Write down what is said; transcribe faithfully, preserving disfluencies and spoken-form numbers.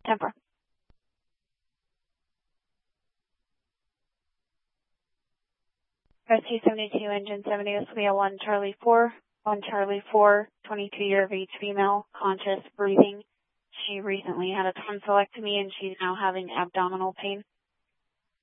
Temper. Rescue seventy-two, engine seventy, this will be a one Charlie four. one Charlie four, twenty-two year of age female, conscious, breathing. She recently had a tonsillectomy and she's now having abdominal pain.